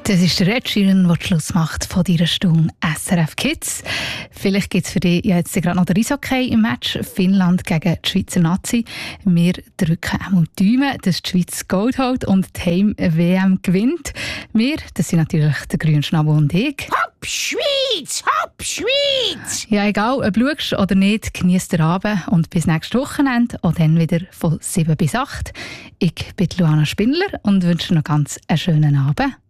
Das ist der Ed Sheeran, der Schluss macht von dieser Stunde SRF Kids. Vielleicht gibt es für dich ja jetzt gerade noch den Eishockey im Match Finnland gegen die Schweizer Nazi. Wir drücken einmal die Daumen, dass die Schweiz Gold holt und die Heim-WM gewinnt. Wir, das sind natürlich der Grünschnabel und ich. Hopp Schweiz! Hopp Schweiz! Ja, egal, ob du schaust oder nicht, genieß den Abend und bis nächstes Wochenende und dann wieder von 7 bis 8. Ich bin Luana Spindler und wünsche noch ganz einen schönen Abend.